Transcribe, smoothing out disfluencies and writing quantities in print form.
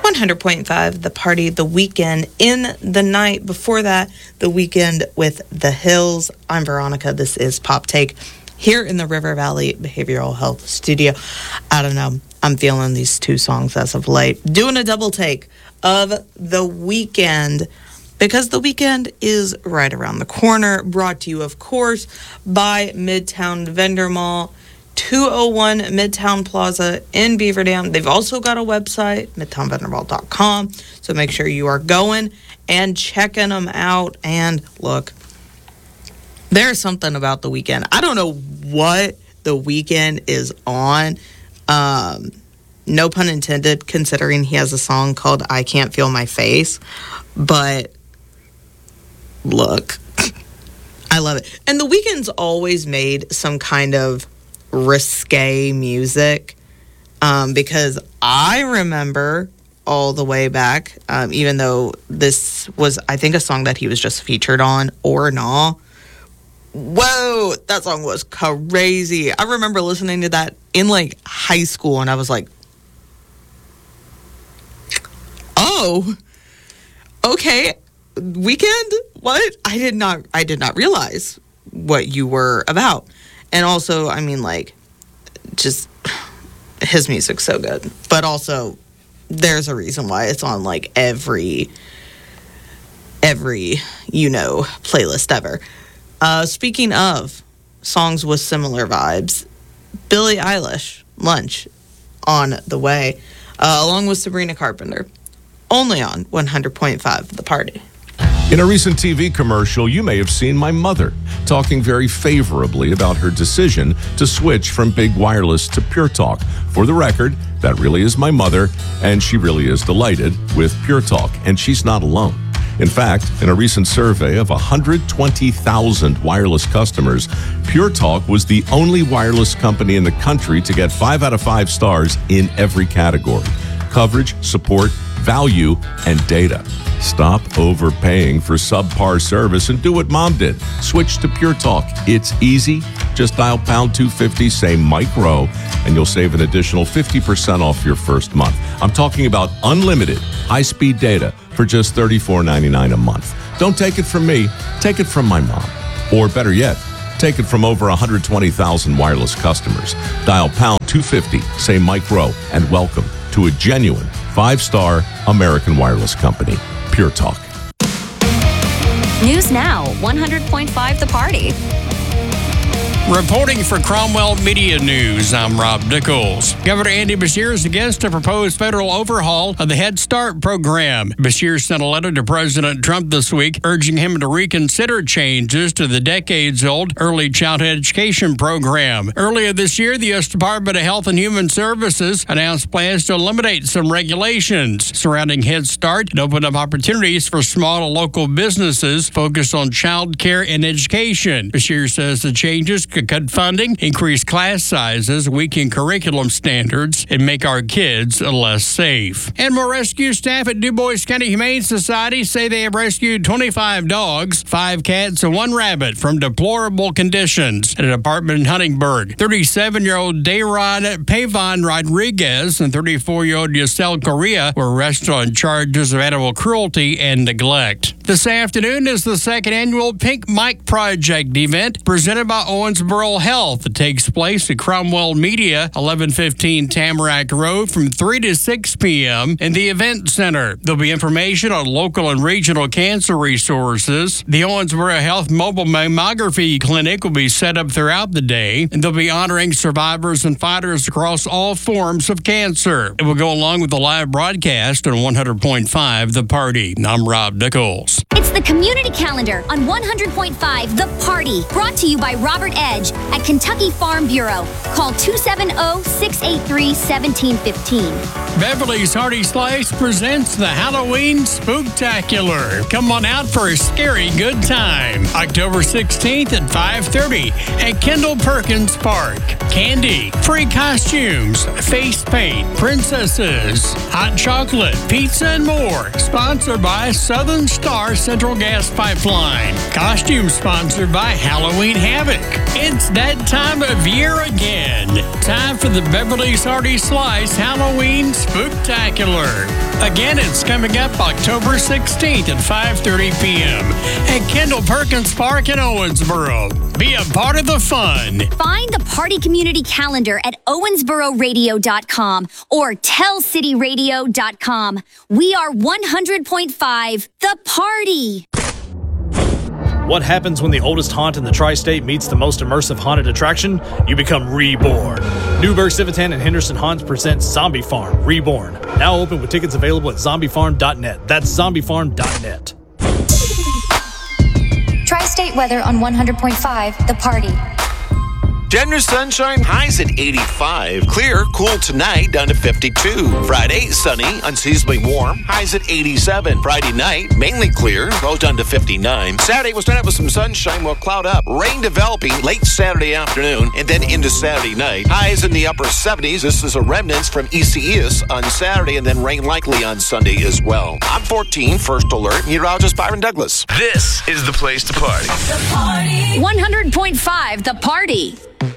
100.5, The Party, The Weekend. In the night before that, The Weekend with The Hills. I'm Veronica. This is Pop Take here in the River Valley Behavioral Health Studio. I don't know. I'm feeling these two songs as of late. Doing a double take of The Weekend because The Weekend is right around the corner. Brought to you, of course, by Midtown Vendor Mall. 201 Midtown Plaza in Beaver Dam. They've also got a website, midtownvendormall.com. So make sure you are going and checking them out. And look, there's something about The Weekend. I don't know what The Weekend is on. No pun intended, considering he has a song called I Can't Feel My Face. But look, I love it. And The Weeknd's always made some kind of risque music, because I remember all the way back, even though this was, I think, a song that he was just featured on, Or Nah. Whoa, that song was crazy. I remember listening to that in like high school, and I was like, oh, okay, Weeknd? What? I did not realize what you were about. And also, I mean, like, just his music's so good. But also, there's a reason why it's on, like, every playlist ever. Speaking of songs with similar vibes, Billie Eilish, Lunch, on the way, along with Sabrina Carpenter, only on 100.5 The Party. In a recent TV commercial, you may have seen my mother talking very favorably about her decision to switch from big wireless to Pure Talk. For the record, that really is my mother, and she really is delighted with Pure Talk, and she's not alone. In fact, in a recent survey of 120,000 wireless customers, Pure Talk was the only wireless company in the country to get 5 out of 5 stars in every category: coverage, support, value, and data. Stop overpaying for subpar service and do what Mom did. Switch to Pure Talk. It's easy. Just dial pound 250, say Mike Rowe, and you'll save an additional 50% off your first month. I'm talking about unlimited high-speed data for just $34.99 a month. Don't take it from me. Take it from my mom. Or better yet, take it from over 120,000 wireless customers. Dial pound 250, say Mike Rowe, and welcome to a genuine 5-star American wireless company. Pure Talk. News Now, 100.5 The Party. Reporting for Cromwell Media News, I'm Rob Nichols. Governor Andy Beshear is against a proposed federal overhaul of the Head Start program. Beshear sent a letter to President Trump this week urging him to reconsider changes to the decades-old early childhood education program. Earlier this year, the U.S. Department of Health and Human Services announced plans to eliminate some regulations surrounding Head Start and open up opportunities for small and local businesses focused on child care and education. Beshear says the changes could cut funding, increase class sizes, weaken curriculum standards, and make our kids less safe. Animal rescue staff at DuBois County Humane Society say they have rescued 25 dogs, 5 cats, and 1 rabbit from deplorable conditions at an apartment in Huntingburg. 37-year-old Dayrod Pavon Rodriguez and 34-year-old Yacel Correa were arrested on charges of animal cruelty and neglect. This afternoon is the second annual Pink Mike Project event presented by Owensboro Health. It takes place at Cromwell Media, 1115 Tamarack Road from 3 to 6 p.m. in the Event Center. There'll be information on local and regional cancer resources. The Owensboro Health Mobile Mammography Clinic will be set up throughout the day, and they'll be honoring survivors and fighters across all forms of cancer. It will go along with the live broadcast on 100.5 The Party. I'm Rob Nichols. It's the community calendar on 100.5 The Party, brought to you by Robert Edge at Kentucky Farm Bureau. Call 270-683-1715. Beverly's Hearty Slice presents the Halloween Spooktacular. Come on out for a scary good time. October 16th at 5:30 at Kendall Perkins Park. Candy, free costumes, face paint, princesses, hot chocolate, pizza, and more. Sponsored by Southern Star Central Natural Gas Pipeline. Costume sponsored by Halloween Havoc. It's that time of year again. Time for the Beverly's Hearty Slice Halloween Spooktacular. Again, it's coming up October 16th at 5:30 p.m. at Kendall Perkins Park in Owensboro. Be a part of the fun. Find the party community calendar at owensbororadio.com or tellcityradio.com. We are 100.5 The Party. What happens when the oldest haunt in the tri-state meets the most immersive haunted attraction? You become reborn. Newburgh, Civitan, and Henderson Haunts presents Zombie Farm Reborn. Now open with tickets available at zombiefarm.net. That's zombiefarm.net. Tri-state weather on 100.5 The Party. Generous sunshine, highs at 85. Clear, cool tonight, down to 52. Friday, sunny, unseasonably warm, highs at 87. Friday night, mainly clear, goes down to 59. Saturday, we'll start out with some sunshine, we'll cloud up. Rain developing late Saturday afternoon and then into Saturday night. Highs in the upper 70s. This is a remnants from Isaias on Saturday and then rain likely on Sunday as well. I'm 14, first alert, meteorologist Byron Douglas. This is the place to party. The Party. 100.5 The Party.